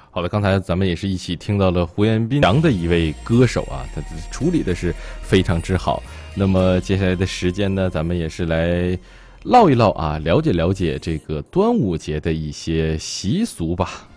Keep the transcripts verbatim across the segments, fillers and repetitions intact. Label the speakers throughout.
Speaker 1: 好了，刚才咱们也是一起听到了胡彦斌杨的一位歌手啊，他处理的是非常之好。那么接下来的时间呢，咱们也是来唠一唠啊，了解了解这个端午节的一些习俗吧。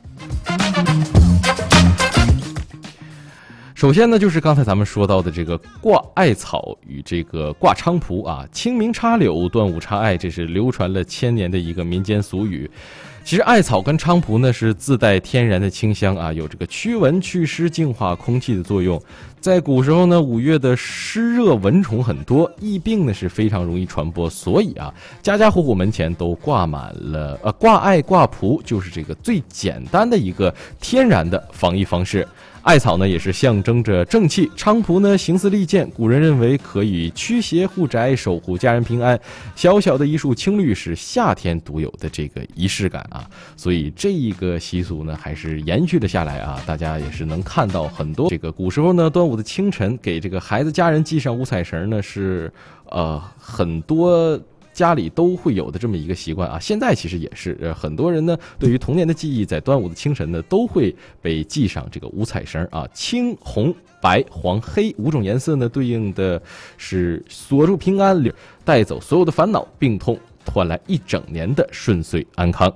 Speaker 1: 首先呢，就是刚才咱们说到的这个挂艾草与这个挂菖蒲啊，清明插柳，端午插艾，这是流传了千年的一个民间俗语。其实艾草跟菖蒲呢是自带天然的清香啊，有这个驱蚊祛湿净化空气的作用。在古时候呢，五月的湿热蚊虫很多，疫病呢是非常容易传播，所以啊，家家户户门前都挂满了呃挂艾挂蒲，就是这个最简单的一个天然的防疫方式。艾草呢也是象征着正气，菖蒲呢形似利剑，古人认为可以驱邪护宅，守护家人平安。小小的一束青绿是夏天独有的这个仪式感啊，所以这一个习俗呢还是延续了下来啊。大家也是能看到很多这个古时候呢，端午的清晨给这个孩子家人系上五彩绳呢是呃很多家里都会有的这么一个习惯啊，现在其实也是，呃，很多人呢对于童年的记忆，在端午的清晨呢，都会被系上这个五彩绳啊，青、红、白、黄、黑五种颜色呢，对应的是锁住平安，带走所有的烦恼、病痛，换来一整年的顺遂安康。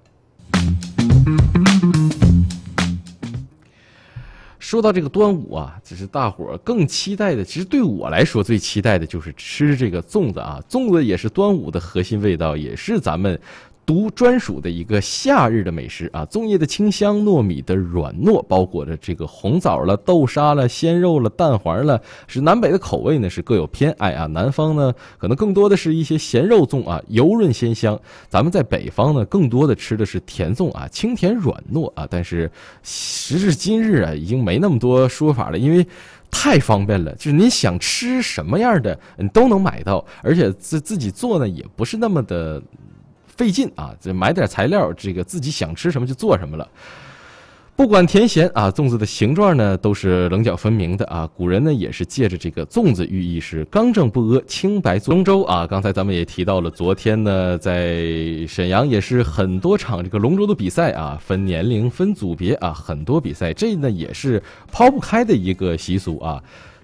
Speaker 1: 说到这个端午啊，只是大伙儿更期待的，其实对我来说最期待的就是吃这个粽子啊。粽子也是端午的核心味道，也是咱们独专属的一个夏日的美食啊。粽叶的清香，糯米的软糯，包裹着这个红枣了、豆沙了、鲜肉了、蛋黄了，是南北的口味呢是各有偏爱啊。南方呢可能更多的是一些咸肉粽啊，油润鲜香；咱们在北方呢更多的吃的是甜粽啊，清甜软糯啊。但是时至今日啊，已经没那么多说法了，因为太方便了，就是您想吃什么样的你都能买到，而且自自己做呢也不是那么的费劲啊，这买点材料，这个自己想吃什么就做什么了。不管甜咸啊，粽子的形状呢都是棱角分明的啊。古人呢也是借着这个粽子寓意是刚正不阿、清白做。龙舟啊，刚才咱们也提到了，昨天呢在沈阳也是很多场这个龙舟的比赛啊，分年龄、分组别啊，很多比赛，这呢也是抛不开的一个习俗啊。